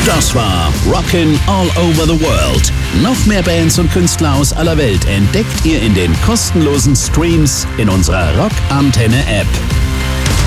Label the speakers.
Speaker 1: Das war Rockin' All Over the World. Noch mehr Bands und Künstler aus aller Welt entdeckt ihr in den kostenlosen Streams in unserer Rock Antenne App.